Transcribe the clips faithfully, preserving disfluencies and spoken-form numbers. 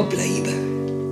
bleiben.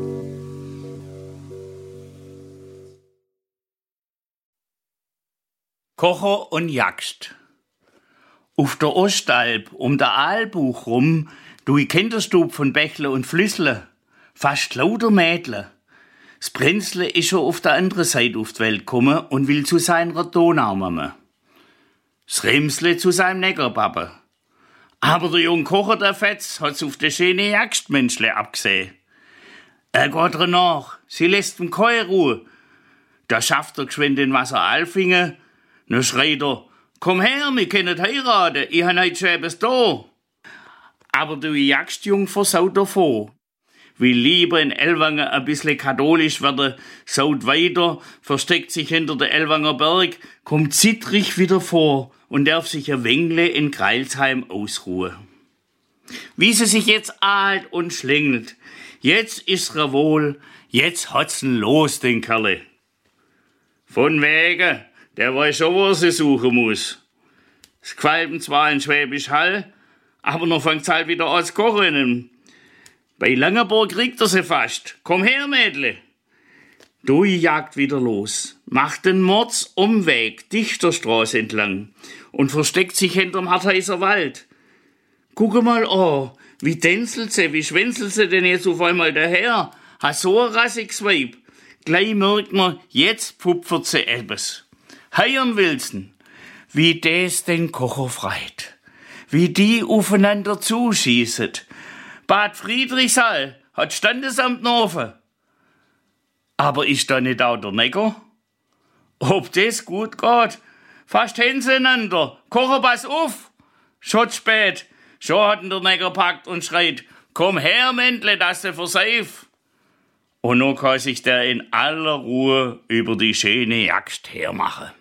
Kocher und Jagst. Auf der Ostalb um der Aalbuch rum, du i Kinderstub von Bächle und Flüssle, fast lauter Mädle. Das Prinzle ist schon auf der anderen Seite auf die Welt gekommen und will zu seiner Donaumame. Das Remsle zu seinem Neckerpappe. Aber der junge Kocher, der Fetz, hat's auf de schöne Jagstmenschle abgesehen. Er geht ihr nach, sie lässt ihm keine Ruhe. Da schafft er geschwind den Wasser Alfingen. Dann schreit er, komm her, wir können heiraten, ich han heut schon etwas da. Aber du Jagdjung versaut davon. Will lieber in Ellwangen ein bisschen katholisch werden, saut weiter, versteckt sich hinter der Ellwanger Berg, kommt zittrig wieder vor und darf sich ein Wengle in Greilsheim ausruhen. Wie sie sich jetzt ahlt und schlängelt, jetzt ist's ihr wohl, jetzt hat's ihn los, den Kerle. Von wegen. Der weiß schon, wo er sie suchen muss. Es gefällt ihm zwar in Schwäbisch Hall, aber noch fängt's halt wieder an zu kochen. Bei Langenburg kriegt er sie fast. Komm her, Mädle. Du jagt wieder los, macht den Mordsumweg Dichterstraße entlang und versteckt sich hinterm Hartheiser Wald. Gucke mal an, wie tänzelt sie, wie schwänzelt sie denn jetzt auf einmal daher? Ha so ein rassiges Weib. Gleich merkt man, jetzt pupfert sie etwas. Heiern willsten, wie des den Kocher freit, wie die aufeinander zuschießen. Bad Friedrichshall hat Standesamt offen. Aber ist da nicht auch der Necker? Ob das gut geht? Fast hintereinander. Kocher, pass auf! Schon spät. Schon hat ihn der Necker packt und schreit, komm her, Mändle, dass du verseif. Und nun kann sich der in aller Ruhe über die schöne Jagd hermachen.